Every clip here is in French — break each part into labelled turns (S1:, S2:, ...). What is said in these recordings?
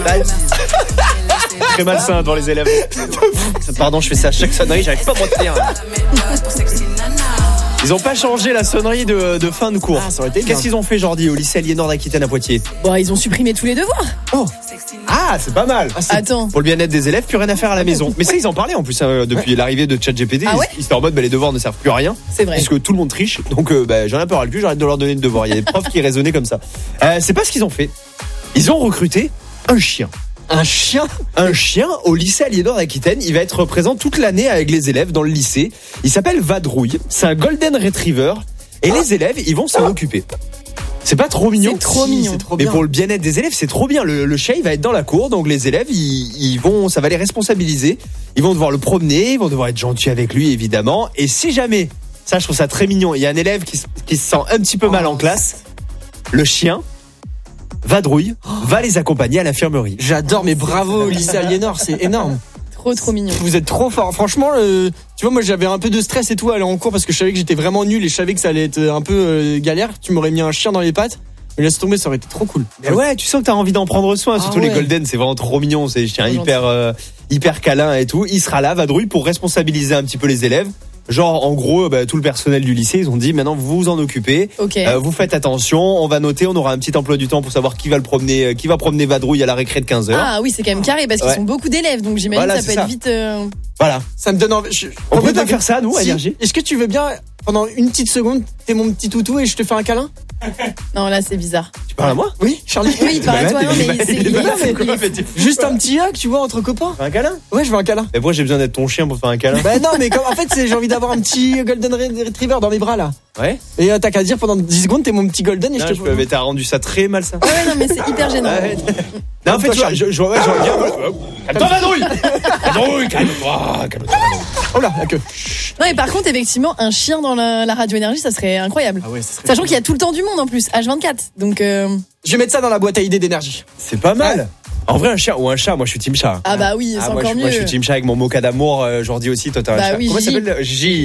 S1: Très malsain devant les élèves. Pardon, je fais ça à chaque sonnerie, j'arrive pas à me retenir. Ils ont pas changé la sonnerie de fin de cours.
S2: Ah, ça aurait été bien.
S1: Qu'est-ce qu'ils ont fait, Jordi, au lycée Aliénor d'Aquitaine à Poitiers?
S3: Bon, ils ont supprimé tous les devoirs.
S1: Oh. Ah, c'est pas mal.
S3: Attends.
S1: Pour le bien-être des élèves, plus rien à faire à la maison. Mais ça, ils en parlaient en plus depuis l'arrivée de ChatGPT.
S3: Ah ouais,
S1: ils étaient en mode les devoirs ne servent plus à rien.
S3: C'est vrai.
S1: Puisque tout le monde triche. Donc j'en ai un peu ras le cul, j'arrête de leur donner de devoirs. Il y a des profs qui raisonnaient comme ça. C'est pas ce qu'ils ont fait. Ils ont recruté un chien.
S2: Un chien
S1: Au lycée Aliénor d'Aquitaine. Il va être présent toute l'année avec les élèves dans le lycée. Il s'appelle Vadrouille. C'est un golden retriever. Et les élèves, ils vont s'en occuper. C'est pas trop mignon?
S3: C'est trop mignon.
S1: Mais pour le bien-être des élèves, c'est trop bien. Le chien, il va être dans la cour. Donc les élèves, ça va les responsabiliser. Ils vont devoir le promener. Ils vont devoir être gentils avec lui, évidemment. Et si jamais, ça, je trouve ça très mignon, il y a un élève qui se sent un petit peu mal en classe, le chien Vadrouille va les accompagner à l'infirmerie.
S2: J'adore, mais bravo lycée Aliénor, c'est énorme.
S3: Trop mignon.
S2: Vous êtes trop fort. Franchement, tu vois, moi j'avais un peu de stress et tout à aller en cours parce que je savais que j'étais vraiment nul et je savais que ça allait être un peu galère. Tu m'aurais mis un chien dans les pattes. Mais laisse tomber, ça aurait été trop cool.
S1: Mais ouais, tu sens que t'as envie d'en prendre soin. Surtout les golden, c'est vraiment trop mignon. C'est un hyper câlin et tout. Il sera là, Vadrouille, pour responsabiliser un petit peu les élèves. Genre, en gros, tout le personnel du lycée, ils ont dit, maintenant, vous vous en occupez.
S3: Okay.
S1: Vous faites attention. On va noter, on aura un petit emploi du temps pour savoir qui va promener Vadrouille à la récré de 15h.
S3: Ah oui, c'est quand même carré parce qu'ils sont beaucoup d'élèves. Donc j'imagine que ça peut être vite.
S1: Voilà.
S2: Ça me donne envie.
S1: On peut pas faire ça, nous, à Énergie.
S2: Est-ce que tu veux bien, pendant une petite seconde, t'es mon petit toutou et je te fais un câlin?
S3: Non, là, c'est bizarre.
S1: Tu parles à moi?
S2: Oui, Charlie.
S3: Oui, il parle à toi, non, mais
S2: juste un petit hug, tu vois, entre copains.
S1: Un câlin?
S2: Ouais, je veux un câlin.
S1: Mais pourquoi j'ai besoin d'être ton chien pour faire un câlin?
S2: Bah non, mais en fait, j'ai envie d'avoir un petit golden retriever dans mes bras, là.
S1: Ouais.
S2: Et t'as qu'à dire pendant 10 secondes, t'es mon petit golden et
S1: non, mais t'as rendu ça très mal, ça.
S3: Ouais, non, mais c'est hyper gênant.
S1: Non, en fait, je regarde. Calme-toi, Vadrouille! Vadrouille, calme-toi.
S2: Oh là, la queue.
S3: Non, mais par contre, effectivement, un chien dans la radio Énergie, ça serait incroyable.
S2: Ah ouais, ça serait
S3: sachant qu'il y a tout le temps du monde en plus, H24. Donc.
S2: Je vais mettre ça dans la boîte à idées d'Énergie.
S1: C'est pas mal. Ouais. En vrai, un chien ou un chat, moi je suis team chat.
S3: Ah bah oui, c'est encore mieux.
S1: Moi je suis team chat avec mon mocha d'amour. Jordi aussi, toi t'as un chat.
S3: Oui,
S1: comment ça s'appelle?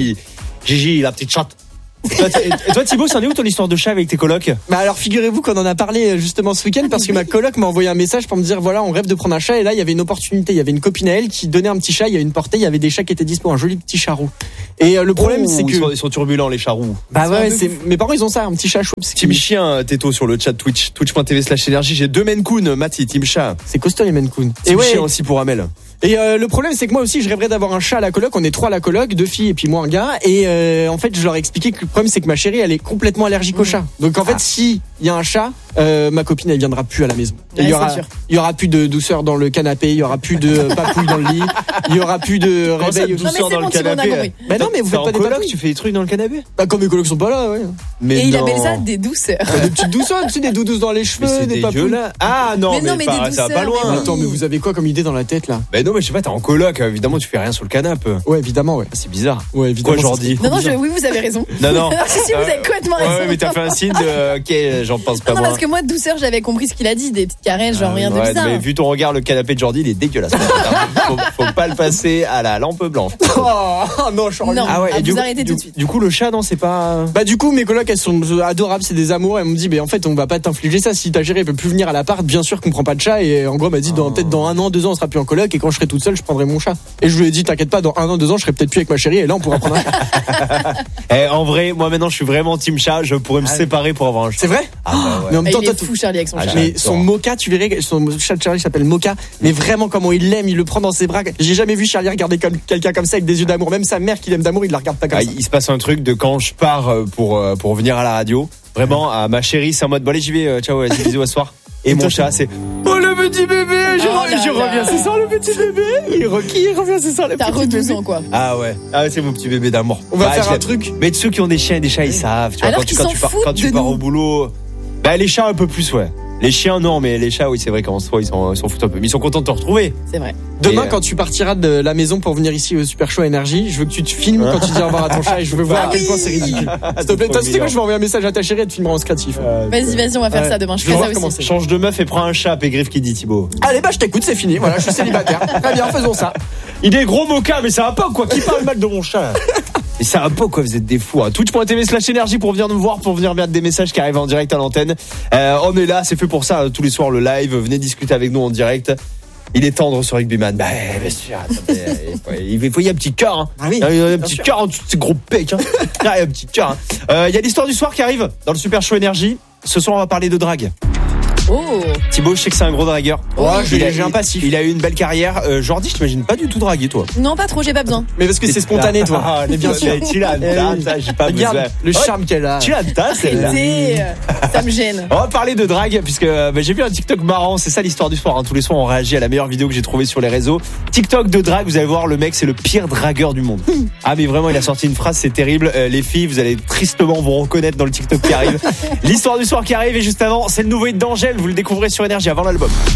S1: Gigi, la petite chatte. Et toi Thibaut, c'en est où ton histoire de chat avec tes colocs?
S2: Bah alors figurez-vous qu'on en a parlé justement ce week-end parce que ma coloc m'a envoyé un message pour me dire voilà, on rêve de prendre un chat et là il y avait une opportunité, il y avait une copine à elle qui donnait un petit chat, il y a une portée, il y avait des chats qui étaient dispo, un joli petit chat roux. Et le problème c'est que
S1: ils sont turbulents les chats roux.
S2: Bah ouais, mes parents ils ont ça, un petit chat chou.
S1: Team chien, Této sur le chat twitch.tv/énergie, j'ai 2 Maine Coon, Mati, team chat.
S2: C'est costaud les Maine Coon.
S1: Et chien aussi pour Amel.
S2: Et le problème c'est que moi aussi je rêverais d'avoir un chat à la coloc, on est 3 à la coloc, 2 filles et puis moi un gars et en fait je leur ai expliqué que le problème c'est que ma chérie elle est complètement allergique au chat. Donc en fait si il y a un chat, ma copine elle viendra plus à la maison.
S3: Ouais,
S2: il y aura plus de douceur dans le canapé, il y aura plus de papouille dans le lit, il y aura plus de réveil
S1: douceur dans le canapé.
S2: Bah non mais vous faites pas des papouilles.
S1: Tu fais des trucs dans le canapé?
S2: Bah quand mes colocs sont pas là, ouais.
S3: Mais il appelle ça des douceurs.
S2: Des petites douceurs, tu sais, des doudous dans les cheveux, des papouilles.
S1: Ah non mais ça va pas loin.
S2: Attends mais vous avez quoi comme idée dans la tête là?
S1: Bah non mais je sais pas, t'es en coloc, évidemment tu fais rien sur le canapé.
S2: Ouais évidemment ouais.
S1: C'est bizarre.
S2: Ouais évidemment.
S1: Quoi Jordi?
S3: Non oui vous avez raison.
S1: Non.
S3: Si vous avez complètement raison.
S1: Ouais mais t'as fait un signe de ok j'en pense pas
S3: non,
S1: moi.
S3: Parce que moi douceur j'avais compris ce qu'il a dit, des petites caresses genre rien de bizarre.
S1: Mais vu ton regard le canapé de Jordi il est dégueulasse. faut pas le passer à la lampe blanche.
S2: Oh non Charlie.
S3: Non, ah ouais, vous arrêtez tout de suite.
S1: Du coup le chat non c'est pas.
S2: Bah du coup mes colocs elles sont adorables, c'est des amours. Elles m'ont dit en fait on va pas t'infliger ça, si ta chérie peut plus venir à l'appart, bien sûr qu'on prend pas de chat. Et en gros elle m'a dit peut-être dans 1 an 2 ans on sera plus en coloc et quand je serai toute seule je prendrai mon chat. Et je lui ai dit t'inquiète pas, dans 1 an 2 ans je serai peut-être plus avec ma chérie et là on pourra prendre un chat.
S1: En vrai moi maintenant je suis vraiment team chat, je pourrais me séparer pour avoir un chat.
S2: C'est vrai?
S1: Ah bah ouais.
S2: Mais en même temps
S3: il est fou Charlie avec son chat.
S2: Mais son Mocha, tu verrais, son chat de Charlie s'appelle Mocha, mais vraiment comment il l'aime, il le prend dans ses bras. J'ai jamais vu Charlie regarder comme quelqu'un comme ça avec des yeux d'amour. Même sa mère qui l'aime d'amour, il la regarde pas comme ça.
S1: Il se passe un truc de quand je pars pour venir à la radio. Vraiment, à ma chérie, c'est en mode bon allez j'y vais, ciao, vas-y, bisous, à ce soir. Et mon chat, c'est oh le petit bébé, je reviens, c'est ça le petit bébé. Il revient, c'est ça le petit bébé.
S3: T'as 12 ans quoi.
S1: Ah ouais, c'est mon petit bébé d'amour.
S2: On va faire un truc.
S1: Mais ceux qui ont des chiens et des chats, ils savent. Tu vois,
S3: alors
S1: quand tu pars au boulot, les chats un peu plus ouais. Les chiens non, mais les chats oui c'est vrai qu'en soi ils s'en foutent un peu. Mais ils sont contents de te retrouver.
S3: C'est vrai.
S2: Demain quand tu partiras de la maison pour venir ici au Super Show Énergie, je veux que tu te filmes quand tu dis au revoir à ton chat et je veux voir à quel point c'est ridicule. S'il te plaît, tu sais quoi, je vais envoyer un message à ta chérie et te filmer en secrétif.
S3: Vas-y, on va faire ça demain. Je fais ça aussi.
S1: Change de meuf et prends un chat, Pégriffe qui dit Thibaut.
S2: Allez je t'écoute, c'est fini. Voilà, je suis célibataire. Très bien, faisons ça.
S1: Il est gros Mocha, mais ça va pas quoi. Qui parle mal de mon chat? Et ça va pas quoi, vous êtes des fous. Hein. Twitch.tv/énergie pour venir nous voir, pour venir mettre des messages qui arrivent en direct à l'antenne. On est là, c'est fait pour ça, tous les soirs le live. Venez discuter avec nous en direct. Il est tendre ce rugbyman. Bah, bien sûr, attendez, il faut y a un petit cœur. Hein.
S2: Ah oui,
S1: il y a un petit cœur en dessous de ces gros pecs. Hein. Il y a un petit cœur. Hein. Il y a l'histoire du soir qui arrive dans le Super Show Énergie. Ce soir, on va parler de drague.
S3: Oh.
S1: Thibaut, je sais que c'est un gros dragueur.
S2: j'ai un passif.
S1: Il a eu une belle carrière. Jordi, je t'imagine pas du tout draguer, toi.
S3: Non, pas trop, j'ai pas besoin.
S2: Mais parce que c'est spontané, toi.
S1: Mais
S2: bien sûr.
S1: Tu l'as, j'ai pas
S2: Regarde
S1: besoin.
S2: le charme qu'elle a.
S1: Tu l'as, celle-là.
S3: Arrêtez, ça me gêne.
S1: On va parler de drague puisque j'ai vu un TikTok marrant, c'est ça l'histoire du soir. Hein. Tous les soirs on réagit à la meilleure vidéo que j'ai trouvée sur les réseaux. TikTok de drague, vous allez voir, le mec c'est le pire dragueur du monde. Ah mais vraiment il a sorti une phrase, c'est terrible. Les filles, vous allez tristement vous reconnaître dans le TikTok qui arrive. L'histoire du soir qui arrive et juste avant, c'est le nouveau hit d'Angèle, vous le découvrez sur Énergie avant l'album.